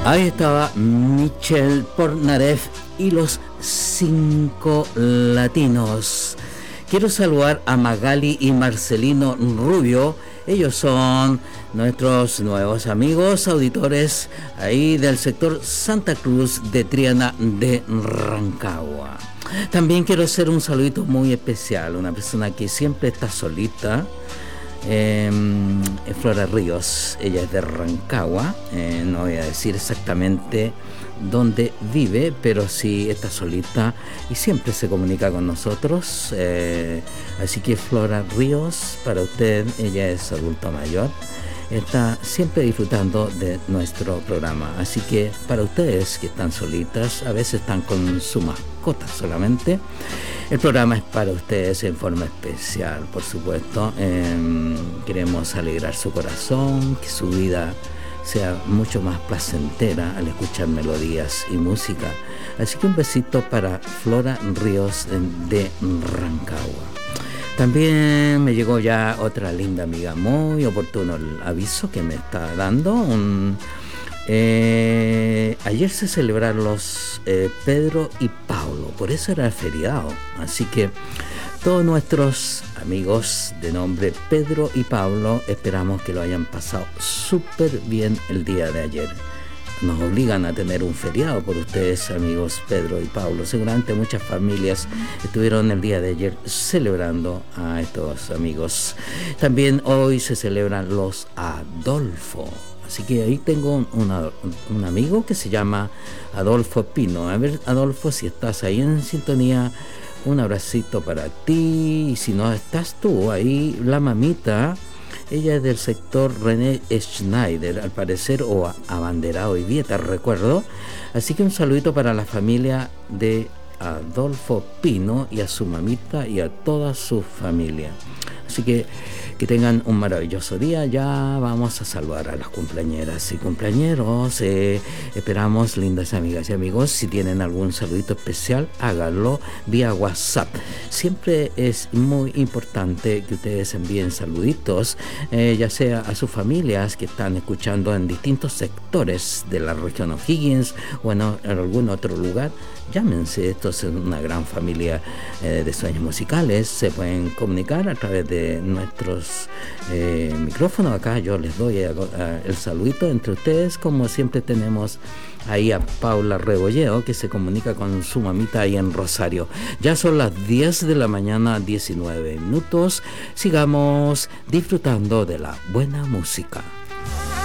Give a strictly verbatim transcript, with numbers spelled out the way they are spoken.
Ahí estaba Michel Polnareff y los cinco latinos. Quiero saludar a Magali y Marcelino Rubio. Ellos son nuestros nuevos amigos auditores ahí del sector Santa Cruz de Triana de Rancagua. También quiero hacer un saludito muy especial, una persona que siempre está solita. Eh, Flora Ríos, ella es de Rancagua, eh, no voy a decir exactamente dónde vive, pero sí está solita y siempre se comunica con nosotros, eh, así que Flora Ríos, para usted, ella es adulta mayor, está siempre disfrutando de nuestro programa, así que para ustedes que están solitas, a veces están con su mascota solamente, el programa es para ustedes en forma especial, por supuesto. Eh, queremos alegrar su corazón, que su vida sea mucho más placentera al escuchar melodías y música. Así que un besito para Flora Ríos de Rancagua. También me llegó ya otra linda amiga, muy oportuno el aviso que me está dando. Un, eh, ayer se celebraron los eh, Pedro y Pablo, por eso era feriado. Así que todos nuestros amigos de nombre Pedro y Pablo esperamos que lo hayan pasado súper bien el día de ayer. Nos obligan a tener un feriado por ustedes, amigos Pedro y Pablo. Seguramente muchas familias estuvieron el día de ayer celebrando a estos amigos. También hoy se celebran los Adolfo. Así que ahí tengo un, una, un amigo que se llama Adolfo Pino. A ver, Adolfo, si estás ahí en sintonía, un abracito para ti. Y si no estás tú, ahí la mamita, ella es del sector René Schneider, al parecer, o abanderado y Vieta, recuerdo. Así que un saludito para la familia de Adolfo Pino y a su mamita y a toda su familia. Así que que tengan un maravilloso día. Ya vamos a saludar a las cumpleañeras y cumpleañeros. Eh, esperamos, lindas amigas y amigos, si tienen algún saludito especial, háganlo vía WhatsApp. Siempre es muy importante que ustedes envíen saluditos, eh, ya sea a sus familias que están escuchando en distintos sectores de la región O'Higgins o en, en algún otro lugar. Llámense, esto es una gran familia eh, de sueños musicales. Se pueden comunicar a través de nuestros eh, micrófonos. Acá yo les doy a, a, el saludito entre ustedes, como siempre tenemos ahí a Paula Rebolleo, que se comunica con su mamita ahí en Rosario. Ya son las diez de la mañana, diecinueve minutos. Sigamos disfrutando de la buena música.